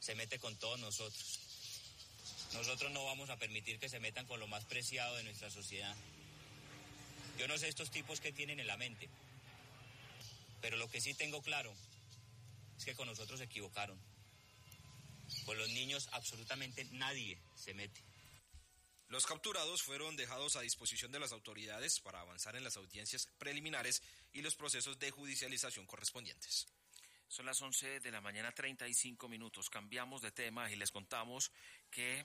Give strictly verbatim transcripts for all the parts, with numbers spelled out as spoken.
se mete con todos nosotros. Nosotros no vamos a permitir que se metan con lo más preciado de nuestra sociedad. Yo no sé estos tipos que tienen en la mente, pero lo que sí tengo claro es que con nosotros se equivocaron. Con los niños absolutamente nadie se mete. Los capturados fueron dejados a disposición de las autoridades para avanzar en las audiencias preliminares y los procesos de judicialización correspondientes. Son las once de la mañana, treinta y cinco minutos. Cambiamos de tema y les contamos que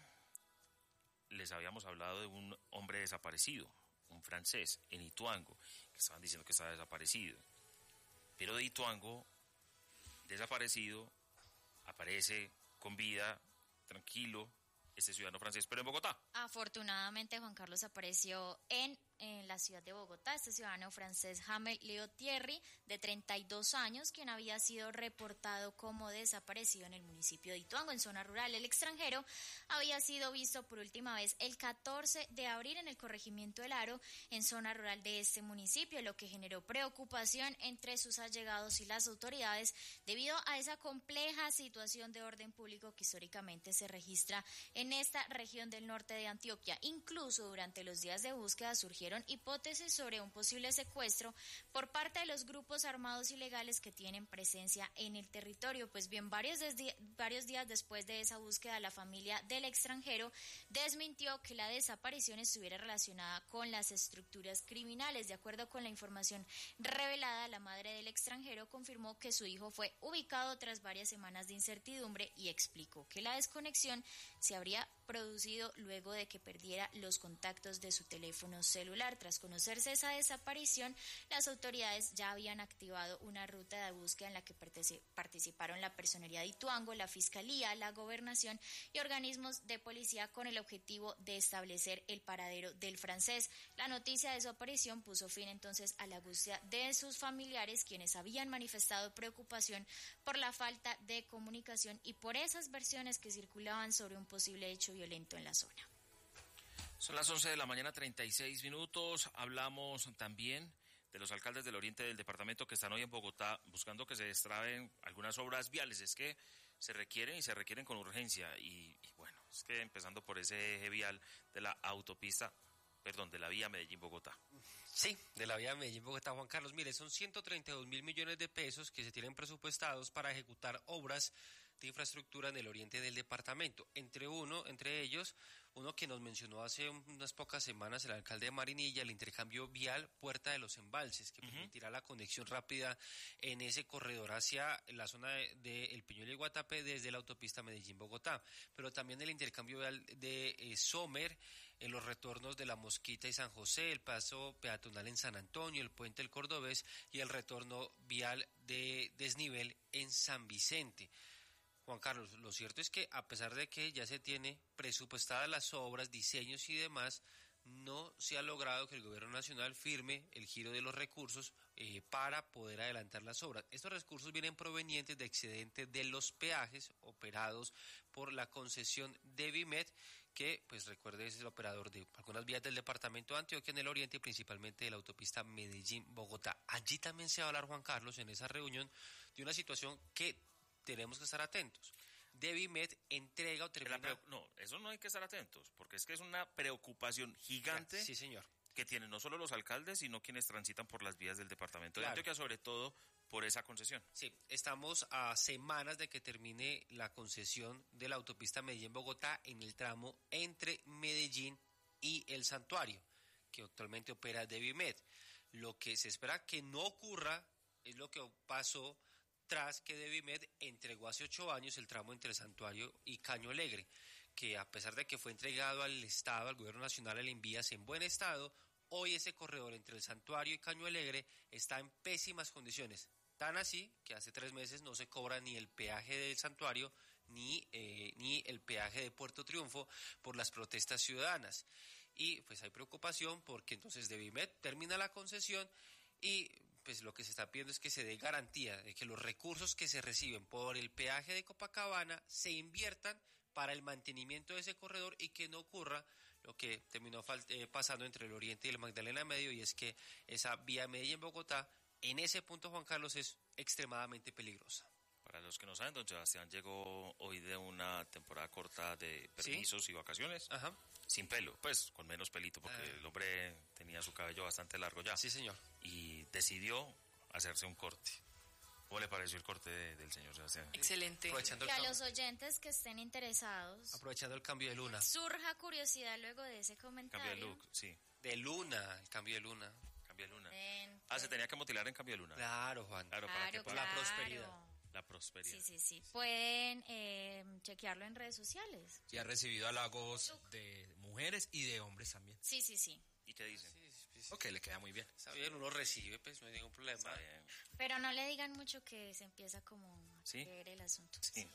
les habíamos hablado de un hombre desaparecido, un francés, en Ituango, que estaban diciendo que estaba desaparecido. Pero de Ituango, desaparecido, aparece con vida, tranquilo, este ciudadano francés, pero en Bogotá. Afortunadamente, Juan Carlos apareció en, en la ciudad de Bogotá, este ciudadano francés Jamel Leo Thierry, de treinta y dos años, quien había sido reportado como desaparecido en el municipio de Ituango, en zona rural. El extranjero había sido visto por última vez el catorce de abril en el corregimiento del Aro, en zona rural de este municipio, lo que generó preocupación entre sus allegados y las autoridades debido a esa compleja situación de orden público que históricamente se registra en esta región del norte de Antioquia. Incluso durante los días de búsqueda surgieron hipótesis sobre un posible secuestro por parte de los grupos armados ilegales que tienen presencia en el territorio. Pues bien, varios, desdi- varios días después de esa búsqueda, la familia del extranjero desmintió que la desaparición estuviera relacionada con las estructuras criminales. De acuerdo con la información revelada, la madre del extranjero confirmó que su hijo fue ubicado tras varias semanas de incertidumbre y explicó que la desconexión se habría producido luego de que perdiera los contactos de su teléfono celular. Tras conocerse esa desaparición, las autoridades ya habían activado una ruta de búsqueda en la que participaron la Personería de Ituango, la Fiscalía, la Gobernación y organismos de policía con el objetivo de establecer el paradero del francés. La noticia de su aparición puso fin entonces a la angustia de sus familiares, quienes habían manifestado preocupación por la falta de comunicación y por esas versiones que circulaban sobre un posible hecho violento en la zona. Son las once de la mañana, treinta y seis minutos. Hablamos también de los alcaldes del oriente del departamento que están hoy en Bogotá buscando que se destraben algunas obras viales. Es que se requieren y se requieren con urgencia. Y, y bueno, es que empezando por ese eje vial de la autopista, perdón, de la vía Medellín-Bogotá. Sí, de la vía Medellín-Bogotá, Juan Carlos. Mire, son ciento treinta y dos mil millones de pesos que se tienen presupuestados para ejecutar obras de infraestructura en el oriente del departamento. Entre uno, entre ellos, uno que nos mencionó hace unas pocas semanas el alcalde de Marinilla, el intercambio vial Puerta de los Embalses, que uh-huh. permitirá la conexión rápida en ese corredor hacia la zona de, de El Peñuelo y Guatapé desde la autopista Medellín-Bogotá, pero también el intercambio vial de eh, Sommer en los retornos de La Mosquita y San José, el paso peatonal en San Antonio, el puente El Cordobés y el retorno vial de desnivel en San Vicente. Juan Carlos, lo cierto es que a pesar de que ya se tiene presupuestadas las obras, diseños y demás, no se ha logrado que el gobierno nacional firme el giro de los recursos eh, para poder adelantar las obras. Estos recursos vienen provenientes de excedentes de los peajes operados por la concesión de Vimet, que, pues recuerde, es el operador de algunas vías del departamento de Antioquia en el oriente y principalmente de la autopista Medellín-Bogotá. Allí también se va a hablar, Juan Carlos, en esa reunión, de una situación que tenemos que estar atentos. Devimet entrega o termina... Pre- no, eso no hay que estar atentos, porque es que es una preocupación gigante. Sí, señor. Que tienen no solo los alcaldes, sino quienes transitan por las vías del departamento claro. de Antioquia, sobre todo por esa concesión. Sí, estamos a semanas de que termine la concesión de la autopista Medellín-Bogotá en el tramo entre Medellín y El Santuario, que actualmente opera Devimet. Lo que se espera que no ocurra es lo que pasó tras que Devimet entregó hace ocho años el tramo entre el Santuario y Caño Alegre, que a pesar de que fue entregado al Estado, al Gobierno Nacional, el Envías en buen estado, hoy ese corredor entre el Santuario y Caño Alegre está en pésimas condiciones, tan así que hace tres meses no se cobra ni el peaje del Santuario ni, eh, ni el peaje de Puerto Triunfo por las protestas ciudadanas. Y pues hay preocupación porque entonces Devimet termina la concesión y pues lo que se está pidiendo es que se dé garantía de que los recursos que se reciben por el peaje de Copacabana se inviertan para el mantenimiento de ese corredor y que no ocurra lo que terminó fal- eh, pasando entre el Oriente y el Magdalena Medio, y es que esa vía Medellín-Bogotá, en ese punto, Juan Carlos, es extremadamente peligrosa. Para Para los que no saben, don Sebastián llegó hoy de una temporada corta de permisos ¿Sí? y vacaciones. Ajá. Sin pelo, pues con menos pelito, porque ah. el hombre tenía su cabello bastante largo ya. Sí, señor. Y decidió hacerse un corte. ¿Cómo le pareció el corte de, del señor Sebastián? Excelente. Y a los oyentes que estén interesados, aprovechando el cambio de luna, surja curiosidad luego de ese comentario. Cambio de look, sí. De luna, el cambio de luna. Cambio de luna. Ven, ah, se tenía que motilar en cambio de luna. Claro, Juan. Claro, claro para que claro. la prosperidad. La prosperidad. Sí, sí, sí. Pueden eh, chequearlo en redes sociales. Y ha recibido halagos de mujeres y de hombres también. Sí, sí, sí. ¿Y qué dicen? Sí, sí, sí. Ok, le queda muy bien. Está bien, uno recibe, pues no hay ningún problema. Está bien. Pero no le digan mucho que se empieza como a ¿Sí? ver el asunto. Sí,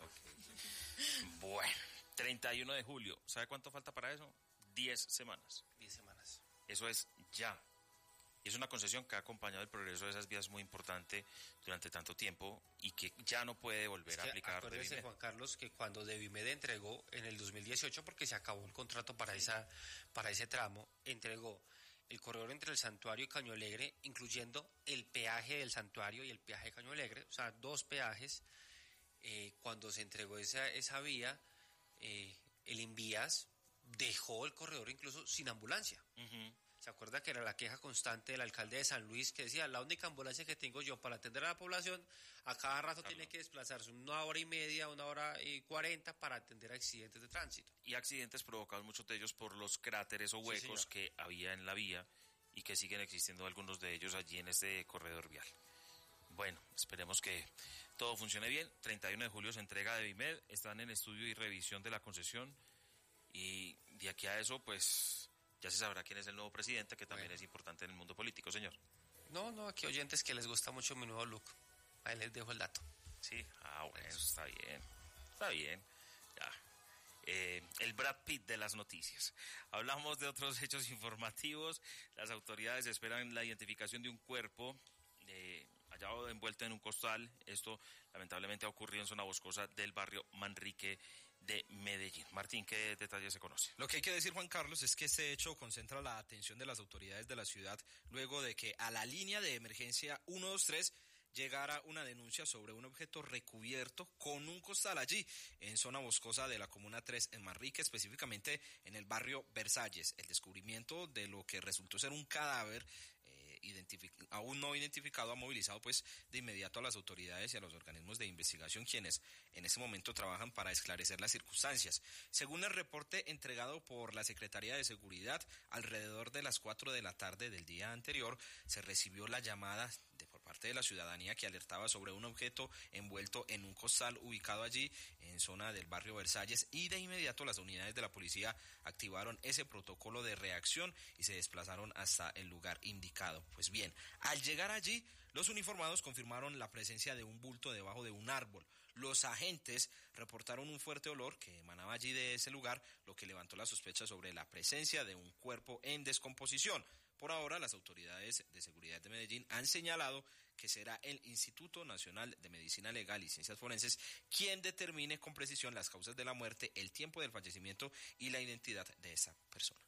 ok. Bueno, treinta y uno de julio. ¿Sabe cuánto falta para eso? Diez semanas. Diez semanas. Eso es ya. Y es una concesión que ha acompañado el progreso de esas vías muy importante durante tanto tiempo y que ya no puede volver es que a aplicar. Acuérdese, Juan Carlos, que cuando Devimed entregó en el dos mil dieciocho, porque se acabó el contrato para esa para ese tramo, entregó el corredor entre el Santuario y Caño Alegre, incluyendo el peaje del Santuario y el peaje de Caño Alegre, o sea, dos peajes. Eh, cuando se entregó esa, esa vía, eh, el Invías dejó el corredor incluso sin ambulancia. Uh-huh. ¿Se acuerda que era la queja constante del alcalde de San Luis que decía, la única ambulancia que tengo yo para atender a la población, a cada rato claro. tiene que desplazarse una hora y media, una hora y cuarenta para atender accidentes de tránsito? Y accidentes provocados muchos de ellos por los cráteres o huecos sí, que había en la vía y que siguen existiendo algunos de ellos allí en este corredor vial. Bueno, esperemos que todo funcione bien. treinta y uno de julio se entrega de Devimed, están en estudio y revisión de la concesión y de aquí a eso, pues... ya se sabrá quién es el nuevo presidente, que también bueno. es importante en el mundo político, señor. No, no, aquí oyentes que les gusta mucho mi nuevo look. Ahí les dejo el dato. Sí, ah, bueno, eso está bien. Está bien, ya. Eh, el Brad Pitt de las noticias. Hablamos de otros hechos informativos. Las autoridades esperan la identificación de un cuerpo eh, hallado envuelto en un costal. Esto lamentablemente ha ocurrido en zona boscosa del barrio Manrique de Medellín. Martín, ¿qué detalles se conoce? Lo que hay que decir, Juan Carlos, es que este hecho concentra la atención de las autoridades de la ciudad luego de que a la línea de emergencia ciento veintitrés llegara una denuncia sobre un objeto recubierto con un costal allí, en zona boscosa de la Comuna tres en Manrique, específicamente en el barrio Versalles. El descubrimiento de lo que resultó ser un cadáver Identific- aún no identificado ha movilizado pues de inmediato a las autoridades y a los organismos de investigación, quienes en ese momento trabajan para esclarecer las circunstancias. Según el reporte entregado por la Secretaría de Seguridad, alrededor de las cuatro de la tarde del día anterior se recibió la llamada de por parte de la ciudadanía que alertaba sobre un objeto envuelto en un costal ubicado allí en zona del barrio Versalles, y de inmediato las unidades de la policía activaron ese protocolo de reacción y se desplazaron hasta el lugar indicado. Pues bien, al llegar allí, los uniformados confirmaron la presencia de un bulto debajo de un árbol. Los agentes reportaron un fuerte olor que emanaba allí de ese lugar, lo que levantó la sospecha sobre la presencia de un cuerpo en descomposición. Por ahora, las autoridades de seguridad de Medellín han señalado que será el Instituto Nacional de Medicina Legal y Ciencias Forenses quien determine con precisión las causas de la muerte, el tiempo del fallecimiento y la identidad de esa persona.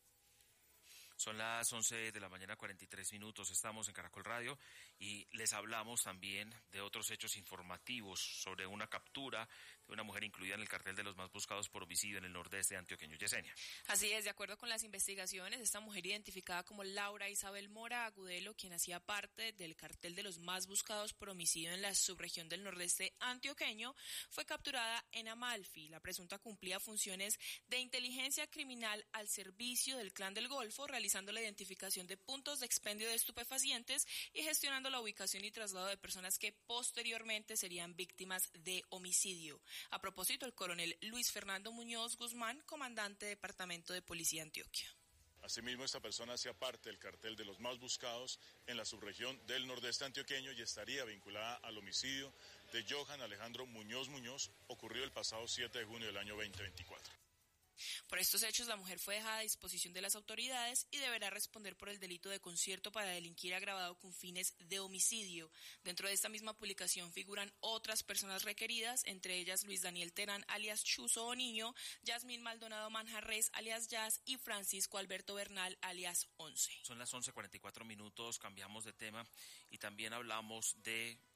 Son las once de la mañana, cuarenta y tres minutos, estamos en Caracol Radio y les hablamos también de otros hechos informativos sobre una captura de una mujer incluida en el cartel de los más buscados por homicidio en el nordeste antioqueño. Yesenia. Así es, de acuerdo con las investigaciones, esta mujer identificada como Laura Isabel Mora Agudelo, quien hacía parte del cartel de los más buscados por homicidio en la subregión del nordeste antioqueño, fue capturada en Amalfi. La presunta cumplía funciones de inteligencia criminal al servicio del Clan del Golfo, realizando la identificación de puntos de expendio de estupefacientes y gestionando la ubicación y traslado de personas que posteriormente serían víctimas de homicidio. A propósito, el coronel Luis Fernando Muñoz Guzmán, comandante Departamento de Policía Antioquia. Asimismo, esta persona hacía parte del cartel de los más buscados en la subregión del nordeste antioqueño y estaría vinculada al homicidio de Johan Alejandro Muñoz Muñoz, ocurrido el pasado siete de junio del año veinte veinticuatro. Por estos hechos, la mujer fue dejada a disposición de las autoridades y deberá responder por el delito de concierto para delinquir agravado con fines de homicidio. Dentro de esta misma publicación figuran otras personas requeridas, entre ellas Luis Daniel Terán, alias Chuzo o Niño, Yasmín Maldonado Manjarres, alias Jazz, y Francisco Alberto Bernal, alias Once. Son las once cuarenta y cuatro minutos, cambiamos de tema y también hablamos de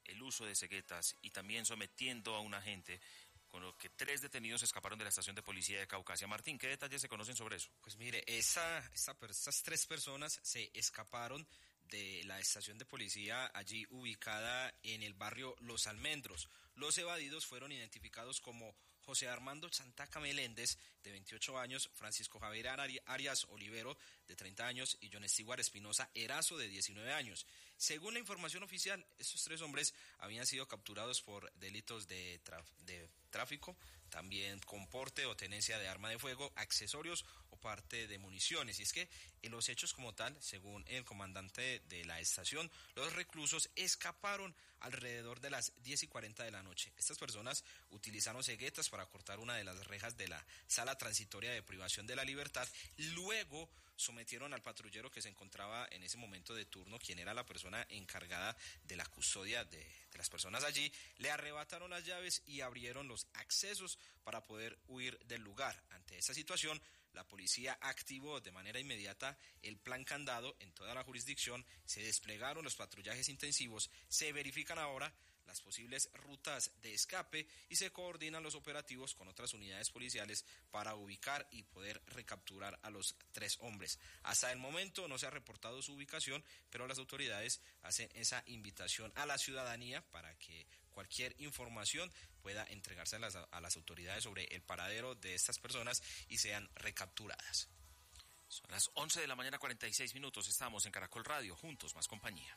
el uso de ceguetas y también sometiendo a un agente, con lo que tres detenidos escaparon de la estación de policía de Caucasia. Martín, ¿qué detalles se conocen sobre eso? Pues mire, esa, esa, esas tres personas se escaparon de la estación de policía allí ubicada en el barrio Los Almendros. Los evadidos fueron identificados como José Armando Chantaca Meléndez, de veintiocho años, Francisco Javier Arias Olivero, de treinta años, y John Stewart Espinosa Erazo, de diecinueve años. Según la información oficial, estos tres hombres habían sido capturados por delitos de, traf- de tráfico, también con porte o tenencia de arma de fuego, accesorios o parte de municiones. Y es que en los hechos como tal, según el comandante de la estación, los reclusos escaparon alrededor de las diez y cuarenta de la noche. Estas personas utilizaron ceguetas para cortar una de las rejas de la sala transitoria de privación de la libertad. Luego sometieron al patrullero que se encontraba en ese momento de turno, quien era la persona encargada de la custodia de, de las personas allí, le arrebataron las llaves y abrieron los accesos para poder huir del lugar. Ante esa situación, la policía activó de manera inmediata el plan candado en toda la jurisdicción, se desplegaron los patrullajes intensivos, se verifican ahora las posibles rutas de escape y se coordinan los operativos con otras unidades policiales para ubicar y poder recapturar a los tres hombres. Hasta el momento no se ha reportado su ubicación, pero las autoridades hacen esa invitación a la ciudadanía para que cualquier información pueda entregarse a las, a las autoridades sobre el paradero de estas personas y sean recapturadas. Son las once de la mañana, cuarenta y seis minutos. Estamos en Caracol Radio, juntos más compañía.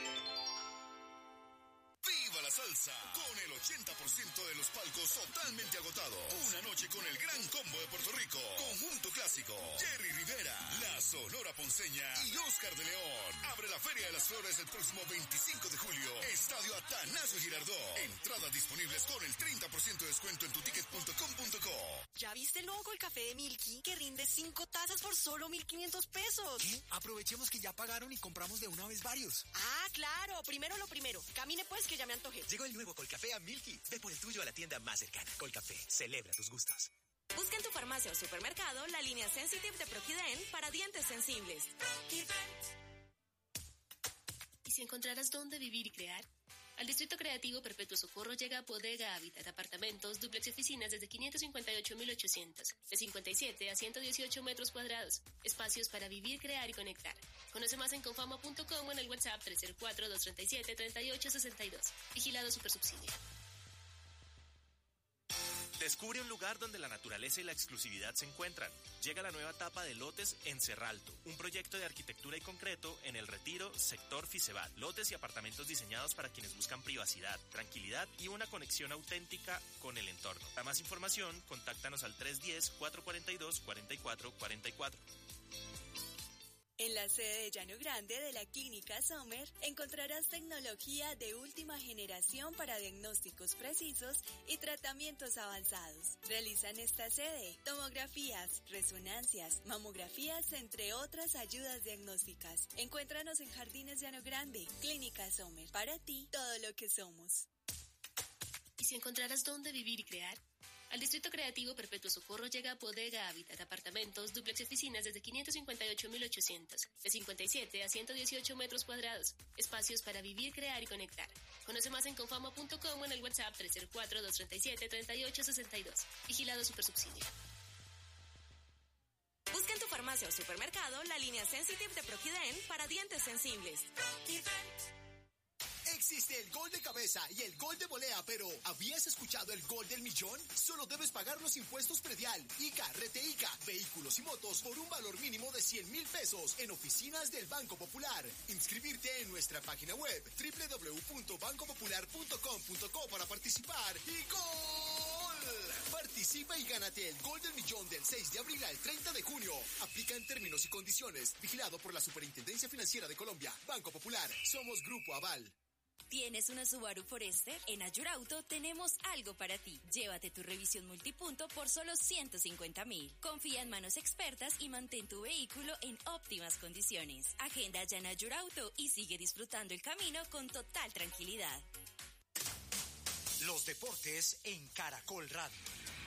¡Viva la salsa! Con el ochenta por ciento de los palcos totalmente agotados. Una noche con el Gran Combo de Puerto Rico. Conjunto Clásico. Jerry Rivera, La Sonora Ponceña y Oscar de León. Abre la Feria de las Flores el próximo veinticinco de julio. Estadio Atanasio Girardot. Entradas disponibles con el treinta por ciento de descuento en tuticket punto com punto co. ¿Ya viste el nuevo Colcafé de Milky que rinde cinco tazas por solo mil quinientos pesos? ¿Qué? Aprovechemos que ya pagaron y compramos de una vez varios. Ah, claro. Primero lo primero. Camine pues que ya me antojé. Llegó el nuevo Colcafé a Milky. Ve por el tuyo a la tienda más cercana. Colcafé, celebra tus gustos. Busca en tu farmacia o supermercado la línea Sensitive de Proquiden para dientes sensibles. ¿Y si encontraras dónde vivir y crear? Al Distrito Creativo Perpetuo Socorro llega Bodega Habitat, apartamentos, dúplex y oficinas desde quinientos cincuenta y ocho mil ochocientos, de cincuenta y siete a ciento dieciocho metros cuadrados, espacios para vivir, crear y conectar. Conoce más en confama punto com o en el WhatsApp tres cero cuatro, dos tres siete, tres ocho seis dos. Vigilado Supersubsidio. Descubre un lugar donde la naturaleza y la exclusividad se encuentran. Llega la nueva etapa de Lotes en Cerralto, un proyecto de arquitectura y concreto en El Retiro, sector Fisebat. Lotes y apartamentos diseñados para quienes buscan privacidad, tranquilidad y una conexión auténtica con el entorno. Para más información, contáctanos al tres uno cero, cuatro cuatro dos, cuatro cuatro cuatro cuatro. En la sede de Llano Grande de la Clínica Sommer encontrarás tecnología de última generación para diagnósticos precisos y tratamientos avanzados. Realizan esta sede tomografías, resonancias, mamografías, entre otras ayudas diagnósticas. Encuéntranos en Jardines Llano Grande, Clínica Sommer. Para ti, todo lo que somos. ¿Y si encontraras dónde vivir y crear? Al Distrito Creativo Perpetuo Socorro llega Bodega Habitat, apartamentos, dúplex y oficinas desde quinientos cincuenta y ocho mil ochocientos, de cincuenta y siete a ciento dieciocho metros cuadrados, espacios para vivir, crear y conectar. Conoce más en confama punto com o en el WhatsApp tres cero cuatro, dos tres siete, tres ocho seis dos. Vigilado Supersubsidio. Busca en tu farmacia o supermercado la línea Sensitive de Proquiden para dientes sensibles. Existe el gol de cabeza y el gol de volea, pero ¿habías escuchado el gol del millón? Solo debes pagar los impuestos predial, I C A, R T I C A, vehículos y motos por un valor mínimo de cien mil pesos en oficinas del Banco Popular. Inscribirte en nuestra página web doble u doble u doble u punto banco popular punto com punto co para participar y ¡gol! Participa y gánate el gol del millón del seis de abril al treinta de junio. Aplica en términos y condiciones. Vigilado por la Superintendencia Financiera de Colombia. Banco Popular. Somos Grupo Aval. ¿Tienes una Subaru Forester? En Ayurauto tenemos algo para ti. Llévate tu revisión multipunto por solo ciento cincuenta mil. Confía en manos expertas y mantén tu vehículo en óptimas condiciones. Agenda ya en Ayurauto y sigue disfrutando el camino con total tranquilidad. Los deportes en Caracol Radio.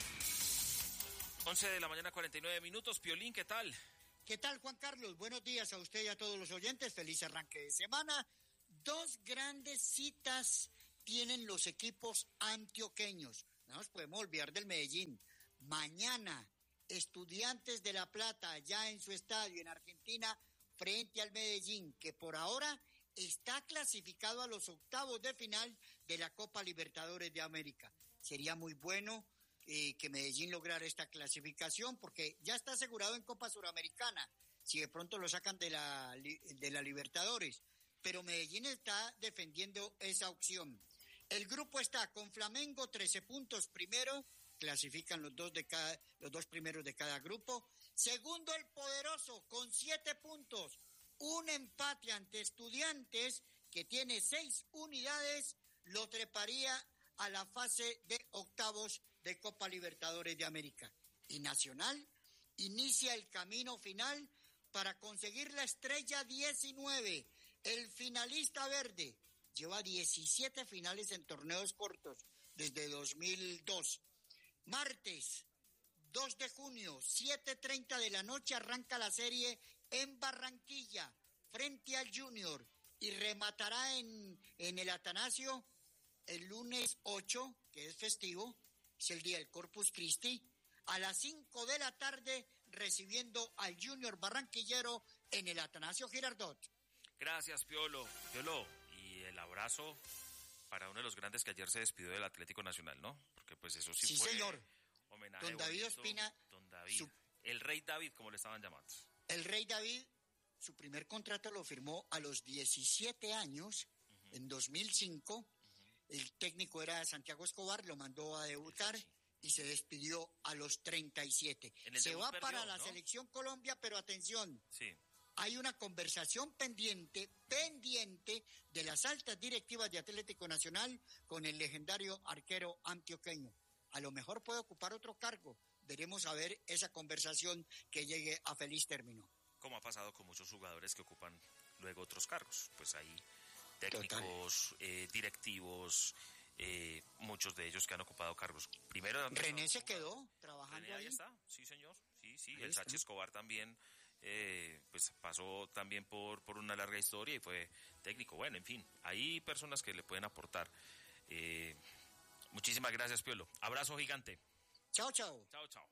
once de la mañana, cuarenta y nueve minutos. Piolín, ¿qué tal? ¿Qué tal, Juan Carlos? Buenos días a usted y a todos los oyentes. Feliz arranque de semana. Dos grandes citas tienen los equipos antioqueños. No nos podemos olvidar del Medellín. Mañana, Estudiantes de La Plata, allá en su estadio en Argentina, frente al Medellín, que por ahora está clasificado a los octavos de final de la Copa Libertadores de América. Sería muy bueno eh, que Medellín lograra esta clasificación, porque ya está asegurado en Copa Suramericana, si de pronto lo sacan de la, de la Libertadores. Pero Medellín está defendiendo esa opción. El grupo está con Flamengo, trece puntos primero, clasifican los dos, de cada, los dos primeros de cada grupo. Segundo, el Poderoso, con siete puntos. Un empate ante Estudiantes, que tiene seis unidades, lo treparía a la fase de octavos de Copa Libertadores de América. Y Nacional inicia el camino final para conseguir la estrella diecinueve, el finalista verde. Lleva diecisiete finales en torneos cortos desde dos mil dos. Martes, dos de junio, siete treinta de la noche, arranca la serie en Barranquilla, frente al Junior, y rematará en, en el Atanasio el lunes ocho, que es festivo, es el día del Corpus Christi, a las cinco de la tarde, recibiendo al Junior barranquillero en el Atanasio Girardot. Gracias, Piolo. Piolo, y el abrazo para uno de los grandes que ayer se despidió del Atlético Nacional, ¿no? Porque pues eso sí, sí fue señor. Homenaje Don David bonito. Ospina. Don David. Su, el Rey David, como le estaban llamando. El Rey David, su primer contrato lo firmó a los diecisiete años, uh-huh. en dos mil cinco. Uh-huh. El técnico era Santiago Escobar, lo mandó a debutar y se despidió a los treinta y siete. Se va perdió, para la ¿no? Selección Colombia, pero atención. Sí. Hay una conversación pendiente, pendiente de las altas directivas de Atlético Nacional con el legendario arquero antioqueño. A lo mejor puede ocupar otro cargo. Veremos a ver esa conversación que llegue a feliz término. Como ha pasado con muchos jugadores que ocupan luego otros cargos. Pues hay técnicos, eh, directivos, eh, muchos de ellos que han ocupado cargos. Primero René se quedó trabajando René, ahí. Ahí está, sí señor, sí, sí. Ahí el Sachi Escobar también. Eh, pues pasó también por, por una larga historia y fue técnico. Bueno, en fin, hay personas que le pueden aportar. Eh, muchísimas gracias, Piolo. Abrazo gigante. Chao, chao. Chao, chao.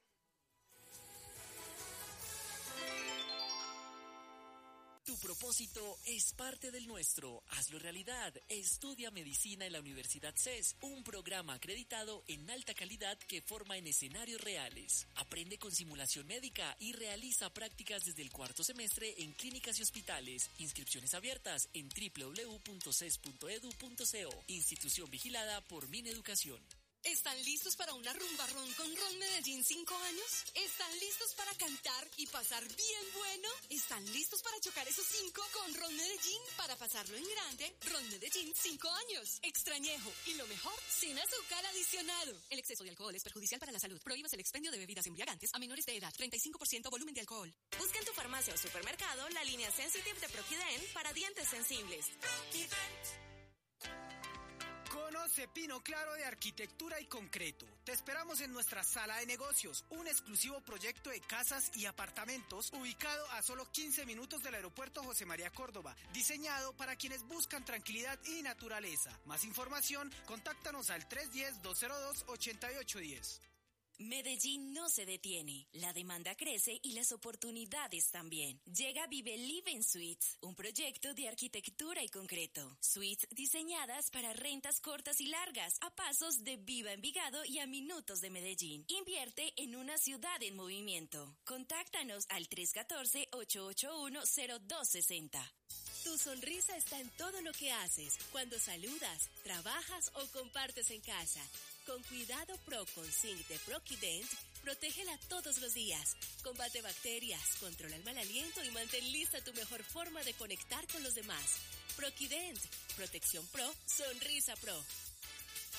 Tu propósito es parte del nuestro. Hazlo realidad. Estudia medicina en la Universidad C E S, un programa acreditado en alta calidad que forma en escenarios reales. Aprende con simulación médica y realiza prácticas desde el cuarto semestre en clínicas y hospitales. Inscripciones abiertas en doble u doble u doble u punto c e s punto e d u punto c o. Institución vigilada por Mineducación. ¿Están listos para una rumba ron con Ron Medellín cinco años? ¿Están listos para cantar y pasar bien bueno? ¿Están listos para chocar esos cinco con Ron Medellín para pasarlo en grande? Ron Medellín cinco años. Extrañejo. Y lo mejor, sin azúcar adicionado. El exceso de alcohol es perjudicial para la salud. Prohíbas el expendio de bebidas embriagantes a menores de edad. treinta y cinco por ciento volumen de alcohol. Busca en tu farmacia o supermercado la línea Sensitive de Proquiden para dientes sensibles. Proquident. Conoce Pino Claro de Arquitectura y Concreto. Te esperamos en nuestra sala de negocios, un exclusivo proyecto de casas y apartamentos ubicado a solo quince minutos del aeropuerto José María Córdoba, diseñado para quienes buscan tranquilidad y naturaleza. Más información, contáctanos al tres uno cero, dos cero dos, ocho ocho uno cero. Medellín no se detiene, la demanda crece y las oportunidades también. Llega Vive Living Suites, un proyecto de arquitectura y concreto. Suites diseñadas para rentas cortas y largas, a pasos de Viva Envigado y a minutos de Medellín. Invierte en una ciudad en movimiento. Contáctanos al tres uno cuatro, ocho ocho uno, cero dos seis cero. Tu sonrisa está en todo lo que haces, cuando saludas, trabajas o compartes en casa. Con Cuidado Pro con Zinc de Proquident, protégela todos los días. Combate bacterias, controla el mal aliento y mantén lista tu mejor forma de conectar con los demás. Proquident, protección pro, sonrisa pro.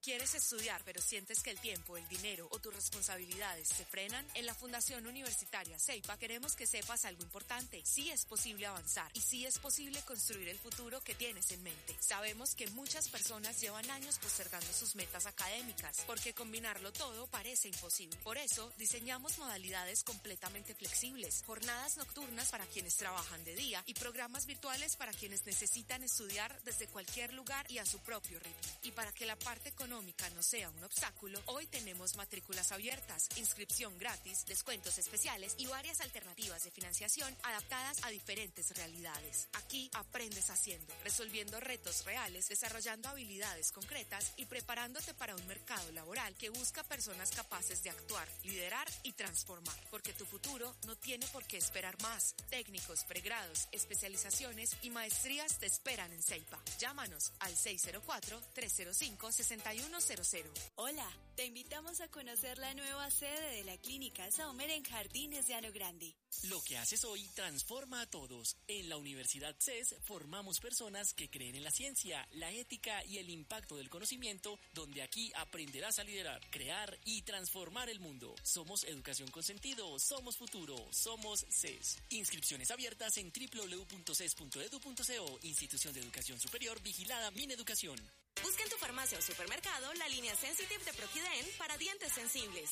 ¿Quieres estudiar pero sientes que el tiempo, el dinero o tus responsabilidades se frenan? En la Fundación Universitaria CEIPA queremos que sepas algo importante. Sí es posible avanzar y sí es posible construir el futuro que tienes en mente. Sabemos que muchas personas llevan años postergando sus metas académicas porque combinarlo todo parece imposible. Por eso diseñamos modalidades completamente flexibles, jornadas nocturnas para quienes trabajan de día y programas virtuales para quienes necesitan estudiar desde cualquier lugar y a su propio ritmo. Y para que la parte económica no sea un obstáculo, hoy tenemos matrículas abiertas, inscripción gratis, descuentos especiales y varias alternativas de financiación adaptadas a diferentes realidades. Aquí aprendes haciendo, resolviendo retos reales, desarrollando habilidades concretas y preparándote para un mercado laboral que busca personas capaces de actuar, liderar y transformar, porque tu futuro no tiene por qué esperar más. Técnicos, pregrados, especializaciones y maestrías te esperan en CEIPA. Llámanos al seis cero cuatro, tres cero cinco, seis uno cero cero. Hola, te invitamos a conocer la nueva sede de la Clínica Sommer en Jardines de Llano Grande. Lo que haces hoy transforma a todos. En la Universidad C E S formamos personas que creen en la ciencia, la ética y el impacto del conocimiento, donde aquí aprenderás a liderar, crear y transformar el mundo. Somos educación con sentido, somos futuro, somos C E S. Inscripciones abiertas en doble u doble u doble u punto c e s punto e d u punto c o, Institución de Educación Superior vigilada Mineducación. Busca en tu farmacia o supermercado la línea Sensitive de Proquident para dientes sensibles.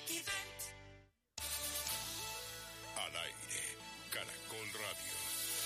Al aire, Caracol Radio.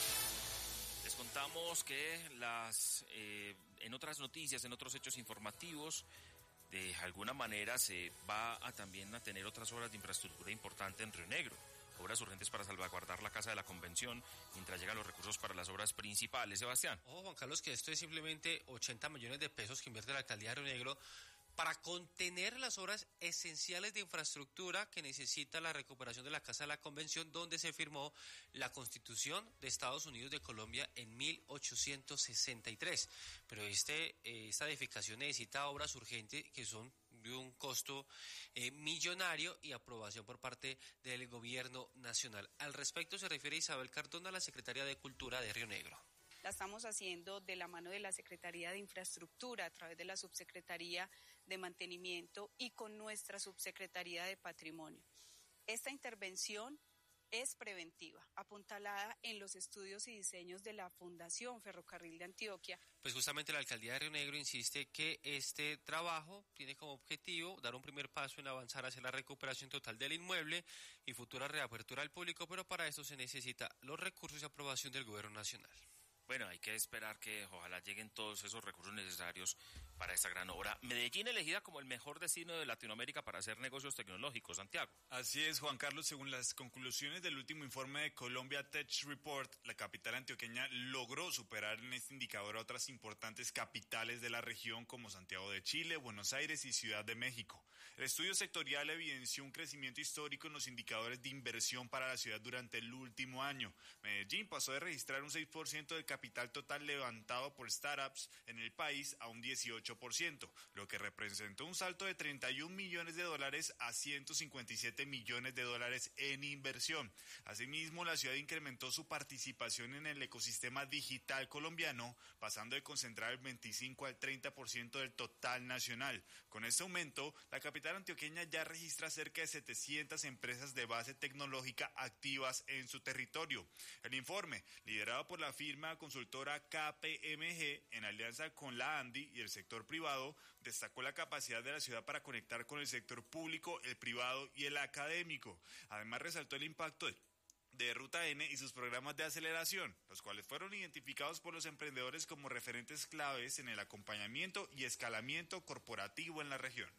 Les contamos que las eh, en otras noticias, en otros hechos informativos, de alguna manera se va a también a tener otras obras de infraestructura importante en Río Negro. Obras urgentes para salvaguardar la Casa de la Convención mientras llegan los recursos para las obras principales. Sebastián. Ojo, Juan Carlos, que esto es simplemente ochenta millones de pesos que invierte la Alcaldía de Río Negro para contener las obras esenciales de infraestructura que necesita la recuperación de la Casa de la Convención, donde se firmó la Constitución de Estados Unidos de Colombia en mil ochocientos sesenta y tres. Pero este, eh, esta edificación necesita obras urgentes que son de un costo eh, millonario y aprobación por parte del gobierno nacional. Al respecto se refiere Isabel Cardona, la secretaria de Cultura de Río Negro. La estamos haciendo de la mano de la Secretaría de Infraestructura, a través de la Subsecretaría de Mantenimiento y con nuestra Subsecretaría de Patrimonio. Esta intervención es preventiva, apuntalada en los estudios y diseños de la Fundación Ferrocarril de Antioquia. Pues justamente la Alcaldía de Río Negro insiste que este trabajo tiene como objetivo dar un primer paso en avanzar hacia la recuperación total del inmueble y futura reapertura al público, pero para esto se necesita los recursos y aprobación del Gobierno Nacional. Bueno, hay que esperar que ojalá lleguen todos esos recursos necesarios para esta gran obra. Medellín elegida como el mejor destino de Latinoamérica para hacer negocios tecnológicos. Santiago. Así es, Juan Carlos. Según las conclusiones del último informe de Colombia Tech Report, la capital antioqueña logró superar en este indicador a otras importantes capitales de la región como Santiago de Chile, Buenos Aires y Ciudad de México. El estudio sectorial evidenció un crecimiento histórico en los indicadores de inversión para la ciudad durante el último año. Medellín pasó de registrar un seis por ciento del capital total levantado por startups en el país a un dieciocho por ciento, lo que representó un salto de treinta y un millones de dólares a ciento cincuenta y siete millones de dólares en inversión. Asimismo, la ciudad incrementó su participación en el ecosistema digital colombiano, pasando de concentrar el veinticinco al treinta por ciento del total nacional. Con este aumento, la capital antioqueña ya registra cerca de setecientas empresas de base tecnológica activas en su territorio. El informe, liderado por la firma consultora K P M G en alianza con la ANDI y el sector privado, destacó la capacidad de la ciudad para conectar con el sector público, el privado y el académico. Además, resaltó el impacto de de Ruta N y sus programas de aceleración, los cuales fueron identificados por los emprendedores como referentes claves en el acompañamiento y escalamiento corporativo en la región.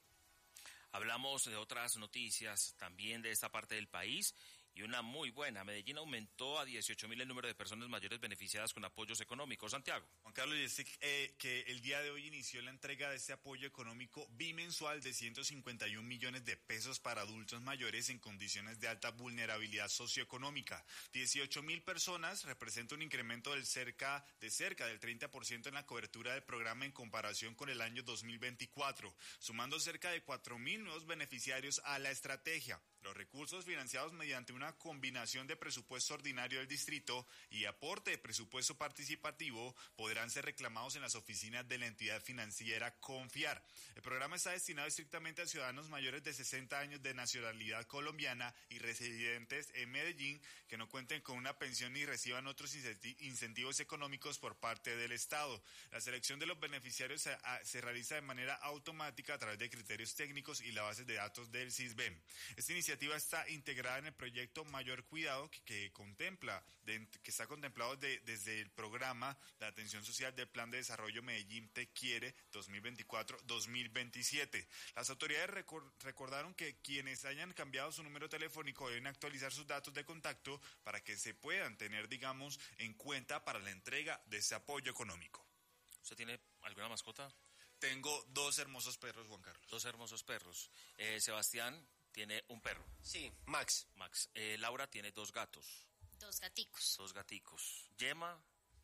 Hablamos de otras noticias también de esta parte del país y una muy buena. Medellín aumentó a dieciocho mil el número de personas mayores beneficiadas con apoyos económicos. Santiago. Juan Carlos, y este, eh, que el día de hoy inició la entrega de este apoyo económico bimensual de ciento cincuenta y un millones de pesos para adultos mayores en condiciones de alta vulnerabilidad socioeconómica. dieciocho mil personas representa un incremento del cerca, de cerca del treinta por ciento en la cobertura del programa en comparación con el año dos mil veinticuatro, sumando cerca de cuatro mil nuevos beneficiarios a la estrategia. Los recursos financiados mediante una una combinación de presupuesto ordinario del distrito y aporte de presupuesto participativo podrán ser reclamados en las oficinas de la entidad financiera Confiar. El programa está destinado estrictamente a ciudadanos mayores de sesenta años de nacionalidad colombiana y residentes en Medellín que no cuenten con una pensión ni reciban otros incentivos económicos por parte del Estado. La selección de los beneficiarios se, a, se realiza de manera automática a través de criterios técnicos y la base de datos del SISBEN. Esta iniciativa está integrada en el proyecto Mayor Cuidado que, que contempla, de, que está contemplado de, desde el programa de atención social del Plan de Desarrollo Medellín Te Quiere dos mil veinticuatro dos mil veintisiete. Las autoridades recor- recordaron que quienes hayan cambiado su número telefónico deben actualizar sus datos de contacto para que se puedan tener, digamos, en cuenta para la entrega de ese apoyo económico. ¿Usted tiene alguna mascota? Tengo dos hermosos perros, Juan Carlos. Dos hermosos perros. Eh, Sebastián tiene un perro. Sí, Max. Max. Eh, Laura tiene dos gatos. Dos gaticos. Dos gaticos. Yema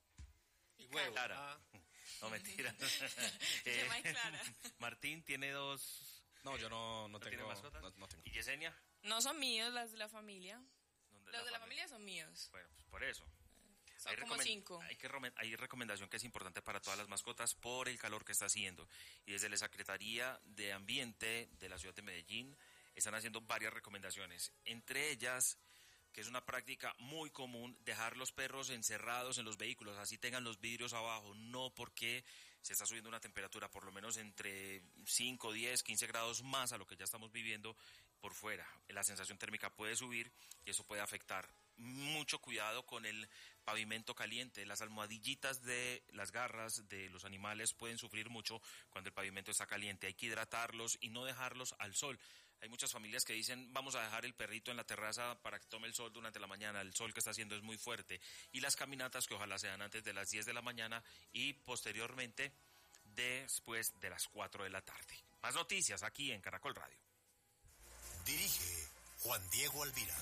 y Clara. Clara. Ah. No, mentira. Yema y Clara. Martín tiene dos... No, yo no, no, ¿No tengo. tiene mascotas? No, no tengo. ¿Y Yesenia? No son míos, las de la familia. ¿Dónde Los de la familia son míos. Bueno, pues por eso. Son Hay, como recomen- cinco. hay, que rome- hay recomendación que es importante para todas las mascotas por el calor que está haciendo. Y desde la Secretaría de Ambiente de la ciudad de Medellín están haciendo varias recomendaciones. Entre ellas, que es una práctica muy común, dejar los perros encerrados en los vehículos, así tengan los vidrios abajo, no porque se está subiendo una temperatura por lo menos entre cinco, diez, quince grados más a lo que ya estamos viviendo por fuera. La sensación térmica puede subir y eso puede afectar. Mucho cuidado con el pavimento caliente. Las almohadillitas de las garras de los animales pueden sufrir mucho cuando el pavimento está caliente. Hay que hidratarlos y no dejarlos al sol. Hay muchas familias que dicen, vamos a dejar el perrito en la terraza para que tome el sol durante la mañana. El sol que está haciendo es muy fuerte. Y las caminatas que ojalá sean antes de las diez de la mañana y posteriormente después de las cuatro de la tarde. Más noticias aquí en Caracol Radio. Dirige Juan Diego Alvira.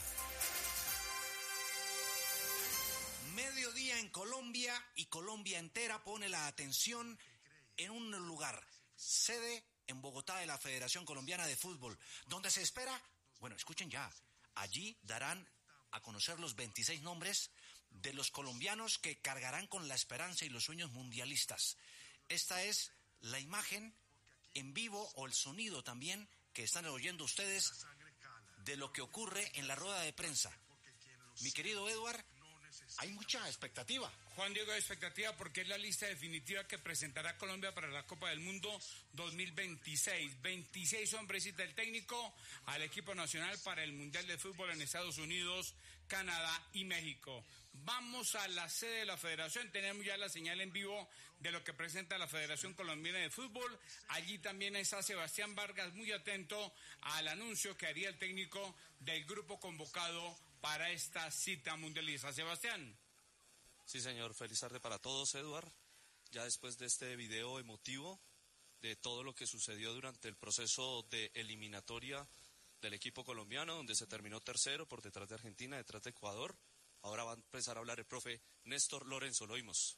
Mediodía en Colombia y Colombia entera pone la atención en un lugar, sede en Bogotá de la Federación Colombiana de Fútbol, donde se espera, bueno, escuchen ya, allí darán a conocer los veintiséis nombres de los colombianos que cargarán con la esperanza y los sueños mundialistas. Esta es la imagen en vivo o el sonido también que están oyendo ustedes de lo que ocurre en la rueda de prensa. Mi querido Edward, hay mucha expectativa. Juan Diego, expectativa porque es la lista definitiva que presentará Colombia para la Copa del Mundo dos mil veintiséis. veintiséis hombres cita el técnico al equipo nacional para el Mundial de Fútbol en Estados Unidos, Canadá y México. Vamos a la sede de la Federación, tenemos ya la señal en vivo de lo que presenta la Federación Colombiana de Fútbol. Allí también está Sebastián Vargas, muy atento al anuncio que haría el técnico del grupo convocado para esta cita mundialista. Sebastián. Sí, señor. Feliz tarde para todos, Eduard. Ya después de este video emotivo de todo lo que sucedió durante el proceso de eliminatoria del equipo colombiano, donde se terminó tercero por detrás de Argentina, detrás de Ecuador. Ahora va a empezar a hablar el profe Néstor Lorenzo. Lo oímos.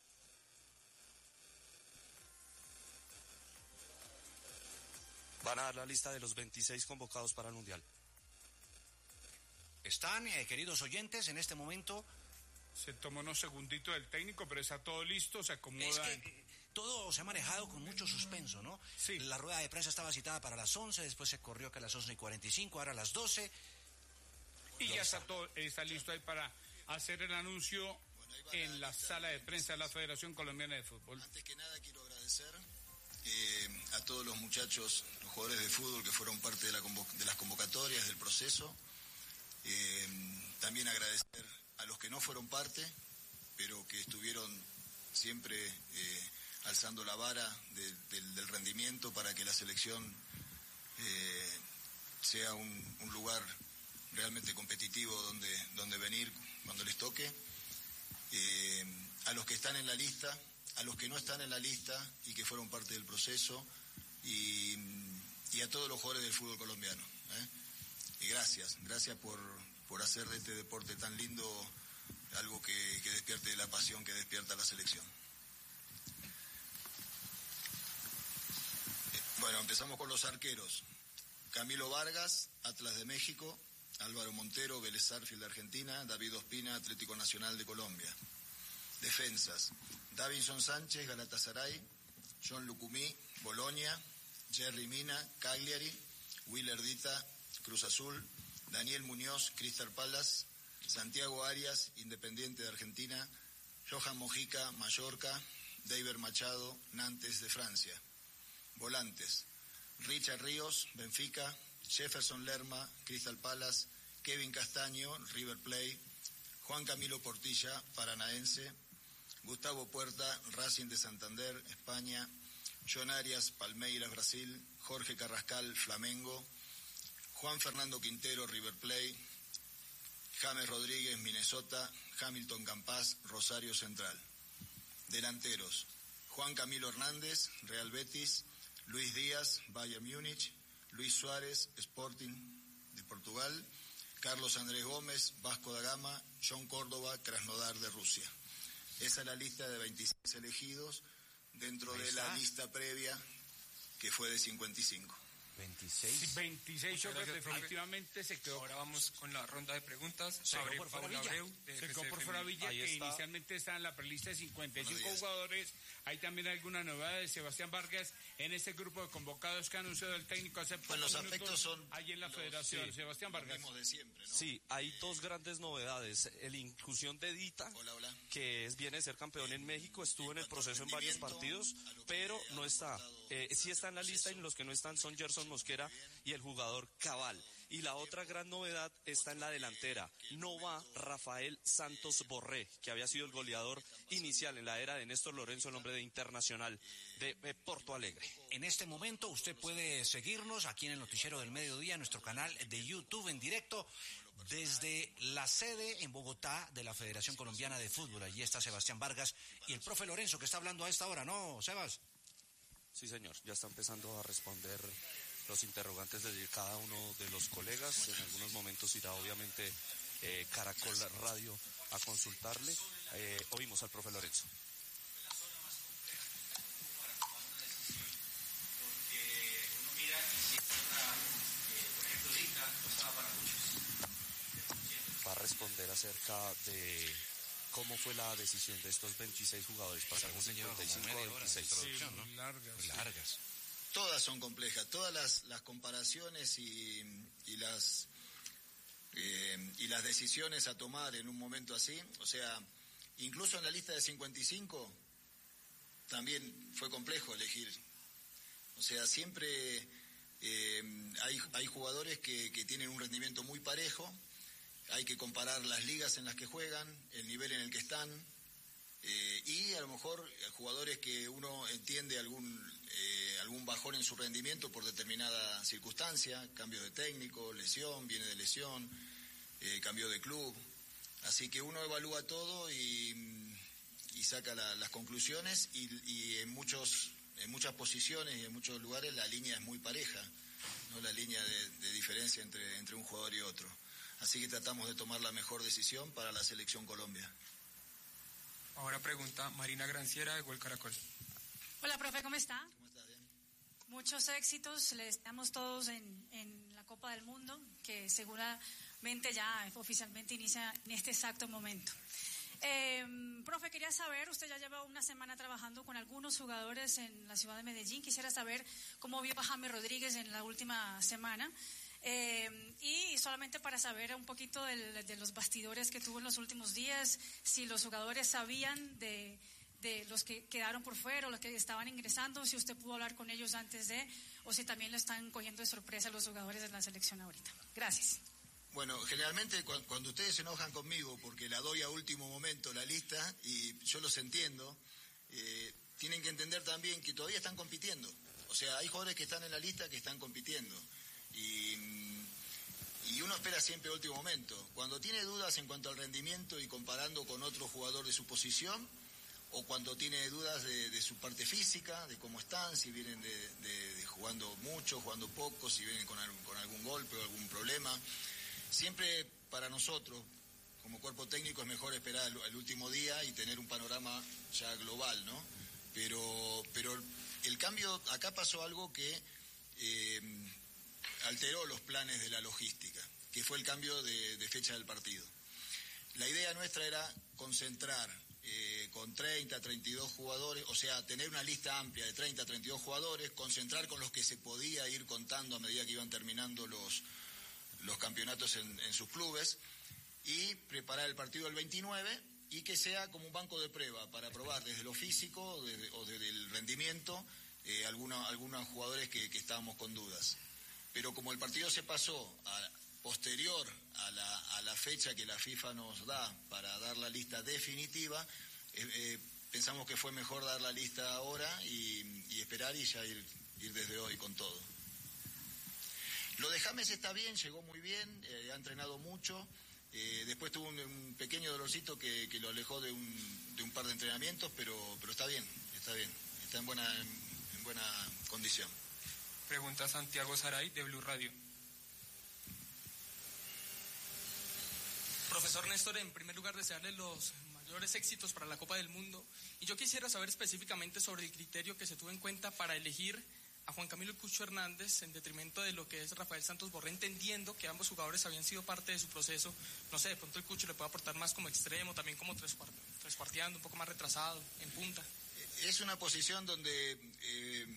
Van a dar la lista de los veintiséis convocados para el Mundial. Están, eh, queridos oyentes, en este momento. Se tomó unos segunditos del técnico, pero está todo listo, se acomoda. Es que eh, todo se ha manejado con mucho suspenso, ¿no? Sí. La rueda de prensa estaba citada para las once, después se corrió que a las once y cuarenta y cinco, ahora a las doce. Y ya está todo, está listo ahí para hacer el anuncio en la sala de prensa de la Federación Colombiana de Fútbol. Antes que nada quiero agradecer eh, a todos los muchachos, los jugadores de fútbol que fueron parte de, la convo- de las convocatorias, del proceso. Eh, también agradecer a los que no fueron parte, pero que estuvieron siempre eh, alzando la vara de, de, del rendimiento para que la selección eh, sea un, un lugar realmente competitivo donde, donde venir cuando les toque. Eh, a los que están en la lista, a los que no están en la lista y que fueron parte del proceso, y, y a todos los jugadores del fútbol colombiano. ¿eh? Y gracias, gracias por, por hacer de este deporte tan lindo algo que, que despierte la pasión que despierta la selección. Bueno, empezamos con los arqueros. Camilo Vargas, Atlas de México, Álvaro Montero, Vélez Sarsfield de Argentina, David Ospina, Atlético Nacional de Colombia. Defensas: Davinson Sánchez, Galatasaray, John Lucumí, Bolonia, Jerry Mina, Cagliari, Willer Dita, Cruz Azul, Daniel Muñoz, Crystal Palace, Santiago Arias, Independiente de Argentina, Johan Mojica, Mallorca, David Machado, Nantes de Francia. Volantes: Richard Ríos, Benfica, Jefferson Lerma, Crystal Palace, Kevin Castaño, River Plate, Juan Camilo Portilla, Paranaense, Gustavo Puerta, Racing de Santander, España, John Arias, Palmeiras, Brasil, Jorge Carrascal, Flamengo, Juan Fernando Quintero, River Plate, James Rodríguez, Minnesota, Hamilton Campas, Rosario Central. Delanteros: Juan Camilo Hernández, Real Betis, Luis Díaz, Bayern Múnich, Luis Suárez, Sporting de Portugal, Carlos Andrés Gómez, Vasco da Gama, John Córdoba, Krasnodar de Rusia. Esa es la lista de veintiséis elegidos dentro de la lista previa, que fue de cincuenta y cinco. veintiséis. veintiséis hombres definitivamente se quedó. Ahora vamos con la ronda de preguntas. Se Abre quedó por fuera Paula Villa. Abreu, de Se F C quedó por fuera Villa, Ahí que está. inicialmente está en la prelista de cincuenta y cinco jugadores. Hay también alguna novedad de Sebastián Vargas en ese grupo de convocados que ha anunciado el técnico hace pocos Bueno, los minutos. aspectos son ahí en la los- federación. sí, Sebastián Vargas. los mismos de siempre, ¿no? Sí, hay dos grandes novedades. La inclusión de Dita, Hola, hola. que es, viene de ser campeón en México, estuvo en el proceso en varios partidos, pero no está. Eh, sí está en la lista y los que no están son Gerson Mosquera y el jugador Cabal. Y la otra gran novedad está en la delantera. No va Rafael Santos Borré, que había sido el goleador inicial en la era de Néstor Lorenzo, el hombre de Internacional de eh, Porto Alegre. En este momento usted puede seguirnos aquí en el Noticiero del Mediodía, en nuestro canal de YouTube en directo, desde la sede en Bogotá de la Federación Colombiana de Fútbol. Allí está Sebastián Vargas y el profe Lorenzo, que está hablando a esta hora, ¿no, Sebas? Sí, señor, ya está empezando a responder los interrogantes de cada uno de los colegas. En algunos momentos irá obviamente eh, Caracol Radio a consultarle. Eh, oímos al profe Lorenzo. Va a responder acerca de cómo fue la decisión de estos veintiséis jugadores, pasar de cincuenta y cinco a veintiséis. Sí, largas. Muy largas. Todas son complejas, todas las, las comparaciones y, y las eh, y las decisiones a tomar en un momento así, o sea, incluso en la lista de cincuenta y cinco también fue complejo elegir. O sea, siempre eh, hay, hay jugadores que, que tienen un rendimiento muy parejo, hay que comparar las ligas en las que juegan, el nivel en el que están, eh, y a lo mejor jugadores que uno entiende algún eh, algún bajón en su rendimiento por determinada circunstancia, cambio de técnico, lesión, viene de lesión, eh, cambio de club. Así que uno evalúa todo y, y saca la, las conclusiones y, y en muchos en muchas posiciones y en muchos lugares la línea es muy pareja, ¿no? La línea de, de diferencia entre, entre un jugador y otro. Así que tratamos de tomar la mejor decisión para la selección Colombia. Ahora pregunta Marina Granciera de Gol Caracol. Hola, profe, ¿cómo está? ¿Cómo estás? Bien. Muchos éxitos, le estamos todos en, en la Copa del Mundo, que seguramente ya oficialmente inicia en este exacto momento. Eh, profe, quería saber, usted ya lleva una semana trabajando con algunos jugadores en la ciudad de Medellín, quisiera saber cómo vio a James Rodríguez en la última semana. Eh, y solamente para saber un poquito del, de los bastidores que tuvo en los últimos días, si los jugadores sabían de, de los que quedaron por fuera o los que estaban ingresando, si usted pudo hablar con ellos antes de, o si también lo están cogiendo de sorpresa los jugadores de la selección ahorita. Gracias. Bueno, generalmente cuando, cuando ustedes se enojan conmigo porque la doy a último momento la lista, y yo los entiendo, eh, tienen que entender también que todavía están compitiendo. O sea, hay jugadores que están en la lista que están compitiendo. Y, y uno espera siempre el último momento. Cuando tiene dudas en cuanto al rendimiento y comparando con otro jugador de su posición, o cuando tiene dudas de, de su parte física, de cómo están, si vienen de, de, de jugando mucho, jugando poco, si vienen con, algún, con algún golpe o algún problema. Siempre para nosotros, como cuerpo técnico, es mejor esperar el, el último día y tener un panorama ya global, ¿no? Pero, pero el cambio, acá pasó algo que... Eh, alteró los planes de la logística, que fue el cambio de, de fecha del partido. La idea nuestra era concentrar eh, con treinta, treinta y dos jugadores, o sea, tener una lista amplia de treinta, treinta y dos jugadores, concentrar con los que se podía ir contando a medida que iban terminando los, los campeonatos en, en sus clubes, y preparar el partido el veintinueve, y que sea como un banco de prueba para probar desde lo físico desde, o desde el rendimiento eh, algunos, algunos jugadores que, que estábamos con dudas. Pero como el partido se pasó a, posterior a la, a la fecha que la FIFA nos da para dar la lista definitiva, eh, eh, pensamos que fue mejor dar la lista ahora y, y esperar y ya ir, ir desde hoy con todo. Lo de James está bien, llegó muy bien, eh, ha entrenado mucho. Eh, después tuvo un, un pequeño dolorcito que, que lo alejó de un, de un par de entrenamientos, pero, pero está bien, está bien, está en buena, en, en buena condición. Pregunta Santiago Saray de Blue Radio. Profesor Néstor, en primer lugar desearle los mayores éxitos para la Copa del Mundo, y yo quisiera saber específicamente sobre el criterio que se tuvo en cuenta para elegir a Juan Camilo Cucho Hernández en detrimento de lo que es Rafael Santos Borré, entendiendo que ambos jugadores habían sido parte de su proceso. No sé, de pronto el Cucho le puede aportar más como extremo, también como trescuarteando, un poco más retrasado, en punta. Es una posición donde eh,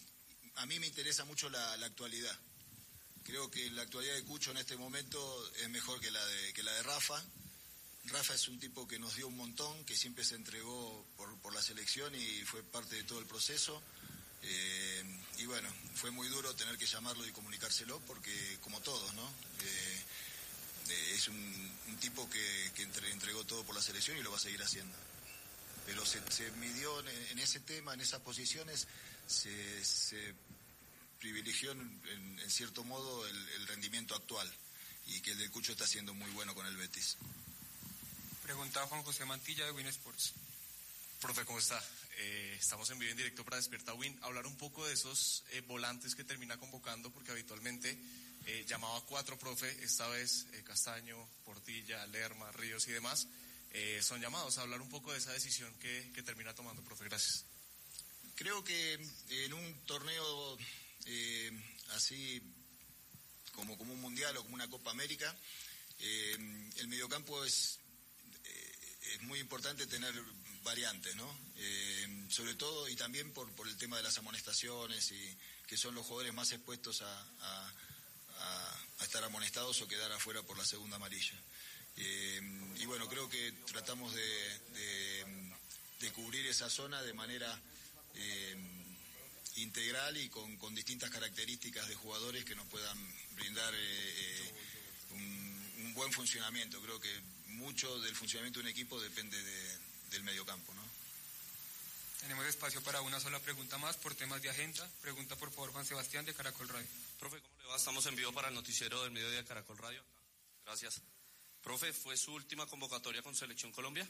a mí me interesa mucho la, la actualidad. Creo que la actualidad de Cucho en este momento es mejor que la de, que la de Rafa. Rafa es un tipo que nos dio un montón, que siempre se entregó por, por la selección y fue parte de todo el proceso. Eh, y bueno, fue muy duro tener que llamarlo y comunicárselo porque, como todos, ¿no? Eh, eh, es un, un tipo que, que entre, entregó todo por la selección y lo va a seguir haciendo. Pero se, se midió en, en ese tema, en esas posiciones, se, se privilegió en, en, en cierto modo el, el rendimiento actual, y que el del Cucho está siendo muy bueno con el Betis. Pregunta Juan José Mantilla de Win Sports. Profe, ¿cómo está? Eh, estamos en vivo en directo para Despierta Win. Hablar un poco de esos eh, volantes que termina convocando, porque habitualmente eh, llamaba a cuatro, profe. Esta vez eh, Castaño, Portilla, Lerma, Ríos y demás eh, son llamados a hablar un poco de esa decisión que, que termina tomando, profe. Gracias. Creo que en un torneo eh, así como, como un mundial o como una Copa América, eh, el mediocampo es, eh, es muy importante tener variantes, ¿no? Eh, sobre todo y también por, por el tema de las amonestaciones, y que son los jugadores más expuestos a, a, a, a estar amonestados o quedar afuera por la segunda amarilla. Eh, y bueno, creo que tratamos de, de, de cubrir esa zona de manera eh, integral y con, con distintas características de jugadores que nos puedan brindar eh, eh, un, un buen funcionamiento. Creo que mucho del funcionamiento de un equipo depende de del mediocampo, ¿no? Tenemos espacio para una sola pregunta más por temas de agenda. Pregunta por favor Juan Sebastián de Caracol Radio. Profe, ¿cómo le va? Estamos en vivo para el noticiero del mediodía de Caracol Radio. Gracias. Profe, ¿fue su última convocatoria con Selección Colombia?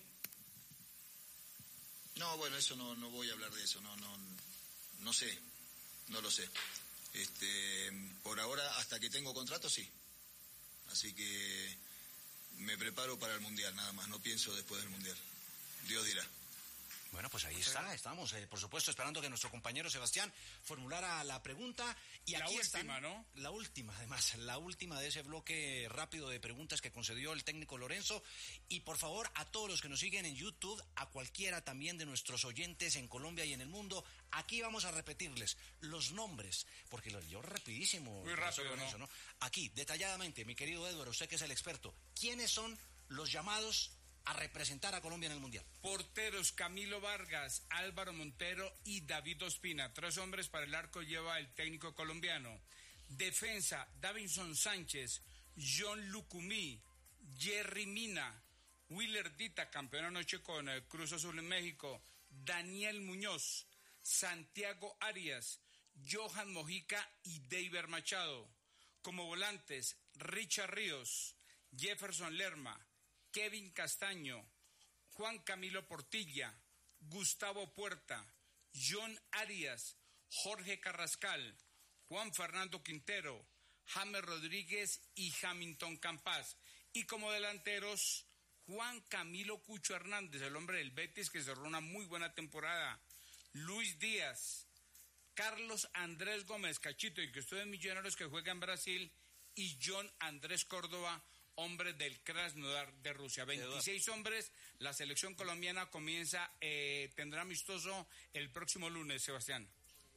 No, bueno, eso no, no voy a hablar de eso, no, no, no sé, no lo sé. Este, por ahora, hasta que tengo contrato, sí. Así que me preparo para el Mundial, nada más, no pienso después del Mundial. Dios dirá. Bueno, pues ahí está, estamos, eh, por supuesto, esperando que nuestro compañero Sebastián formulara la pregunta. Y la aquí última, están, ¿no? La última, además, la última de ese bloque rápido de preguntas que concedió el técnico Lorenzo. Y por favor, a todos los que nos siguen en YouTube, a cualquiera también de nuestros oyentes en Colombia y en el mundo, aquí vamos a repetirles los nombres, porque los yo rapidísimo. Muy rápido, Lorenzo, ¿no? ¿no? Aquí, detalladamente, mi querido Edward, usted que es el experto, ¿quiénes son los llamados a representar a Colombia en el Mundial? Porteros: Camilo Vargas, Álvaro Montero y David Ospina. Tres hombres para el arco lleva el técnico colombiano. Defensa: Davinson Sánchez, John Lucumí, Jerry Mina, Willer Dita, campeón anoche con el Cruz Azul en México, Daniel Muñoz, Santiago Arias, Johan Mojica y Deiber Machado. Como volantes: Richard Ríos, Jefferson Lerma, Kevin Castaño, Juan Camilo Portilla, Gustavo Puerta, John Arias, Jorge Carrascal, Juan Fernando Quintero, James Rodríguez y Hamilton Campas. Y como delanteros, Juan Camilo Cucho Hernández, el hombre del Betis que cerró una muy buena temporada, Luis Díaz, Carlos Andrés Gómez Cachito, el que estuvo en Millonarios que juega en Brasil, y John Andrés Córdoba, hombre del Krasnodar de Rusia. veintiséis hombres, la selección colombiana comienza, eh, tendrá amistoso el próximo lunes, Sebastián.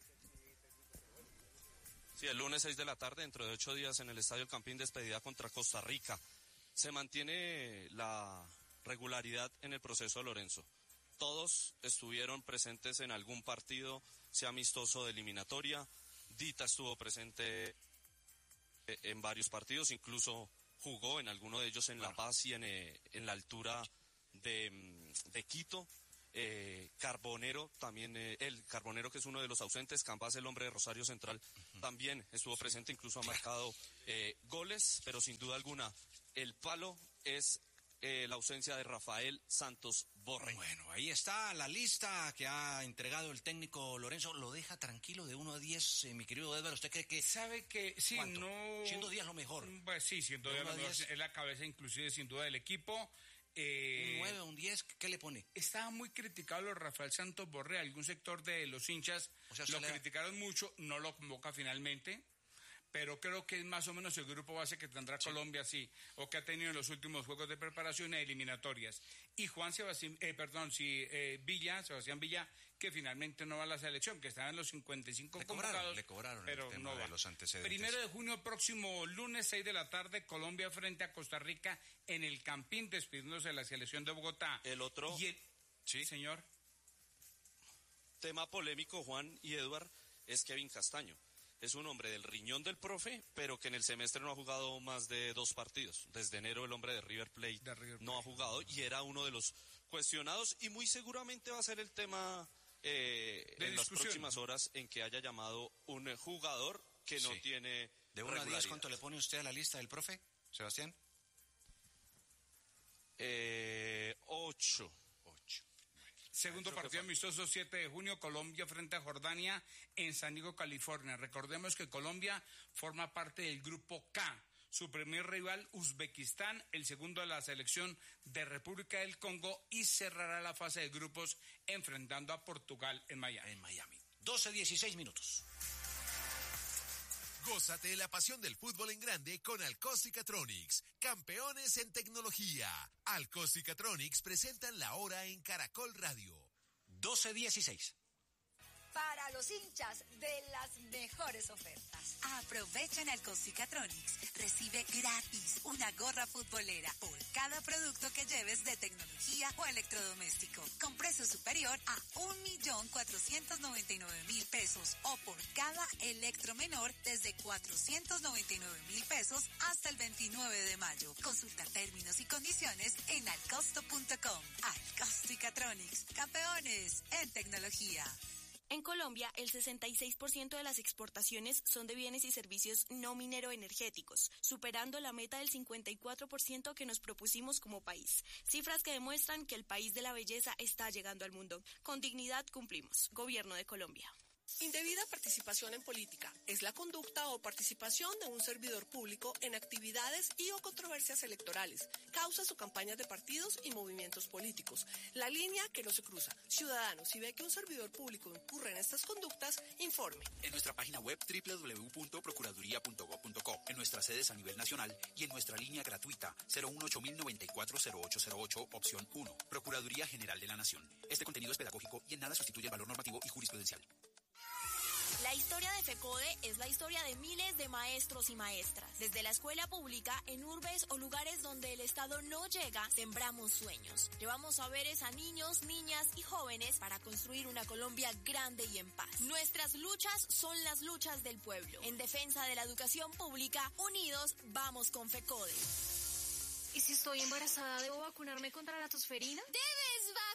Sí, el lunes seis de la tarde, dentro de ocho días en el Estadio El Campín, despedida contra Costa Rica. Se mantiene la regularidad en el proceso, Lorenzo. Todos estuvieron presentes en algún partido, sea amistoso de eliminatoria. Dita estuvo presente en varios partidos, incluso jugó en alguno de ellos en La Paz y en, eh, en la altura de, de Quito. Eh, Carbonero también, eh, el Carbonero, que es uno de los ausentes, Campas, el hombre de Rosario Central, uh-huh. también estuvo sí. presente, incluso ha marcado eh, goles, pero sin duda alguna el palo es eh, la ausencia de Rafael Santos Borré. Bueno, ahí está la lista que ha entregado el técnico Lorenzo. ¿Lo deja tranquilo de uno a diez, eh, mi querido Edgar? ¿Usted cree que...? Sabe que sí, ¿cuánto? no... Siendo diez lo mejor. Pues sí, siendo diez lo mejor. Es la cabeza inclusive sin duda del equipo. Eh, un nueve, un diez, ¿qué le pone? Estaba muy criticado los Rafael Santos Borré. Algún sector de los hinchas o sea, lo criticaron da... mucho, no lo convoca finalmente, pero creo que es más o menos el grupo base que tendrá sí. Colombia, sí, o que ha tenido en los últimos juegos de preparación e eliminatorias. Y Juan Sebastián, eh, perdón, sí, eh, Villa, Sebastián Villa, que finalmente no va a la selección, que estaba en los cincuenta y cinco le convocados. Cobraron, le cobraron pero el tema no va. de los antecedentes. Primero de junio, próximo lunes, seis de la tarde, Colombia frente a Costa Rica en el Campín, despidiéndose de la selección de Bogotá. El otro... Y el... Sí, señor. Tema polémico, Juan y Eduard, es Kevin Castaño. Es un hombre del riñón del profe, pero que en el semestre no ha jugado más de dos partidos. Desde enero el hombre de River Plate, de River Plate. no ha jugado y era uno de los cuestionados y muy seguramente va a ser el tema eh, en las próximas horas en que haya llamado un jugador que no sí. tiene de uno a diez. ¿Cuánto le pone usted a la lista del profe, Sebastián? Eh, ocho. Segundo partido amistoso, siete de junio, Colombia frente a Jordania en San Diego, California. Recordemos que Colombia forma parte del grupo K. Su primer rival, Uzbekistán, el segundo de la selección de República del Congo y cerrará la fase de grupos enfrentando a Portugal en Miami. En Miami. doce dieciséis minutos. Gózate la pasión del fútbol en grande con Alcos y Catronics, campeones en tecnología. Alcos y Catronics presentan la hora en Caracol Radio. doce dieciséis. Para los hinchas de las mejores ofertas. Aprovecha en Alcos y Catronics. Recibe gratis una gorra futbolera por cada producto que lleves de tecnología o electrodoméstico, con precio superior a un millón cuatrocientos noventa y nueve mil pesos, o por cada electro menor desde cuatrocientos noventa y nueve mil pesos hasta el veintinueve de mayo. Consulta términos y condiciones en alcosto punto com. Alcosto y Catronics, campeones en tecnología. En Colombia, el sesenta y seis por ciento de las exportaciones son de bienes y servicios no minero-energéticos, superando la meta del cincuenta y cuatro por ciento que nos propusimos como país. Cifras que demuestran que el país de la belleza está llegando al mundo. Con dignidad cumplimos. Gobierno de Colombia. Indebida participación en política es la conducta o participación de un servidor público en actividades y o controversias electorales, causas o campañas de partidos y movimientos políticos. La línea que no se cruza. Ciudadano, si ve que un servidor público incurre en estas conductas, informe. En nuestra página web doble u doble u doble u punto procuraduría punto gob punto co, en nuestras sedes a nivel nacional y en nuestra línea gratuita cero uno ocho mil noventa y cuatro cero ocho cero ocho, opción uno. Procuraduría General de la Nación. Este contenido es pedagógico y en nada sustituye el valor normativo y jurisprudencial. La historia de FECODE es la historia de miles de maestros y maestras. Desde la escuela pública, en urbes o lugares donde el Estado no llega, sembramos sueños. Llevamos saberes a niños, niñas y jóvenes para construir una Colombia grande y en paz. Nuestras luchas son las luchas del pueblo. En defensa de la educación pública, unidos, vamos con FECODE. ¿Y si estoy embarazada, debo vacunarme contra la tosferina? ¡Debes vacunarte!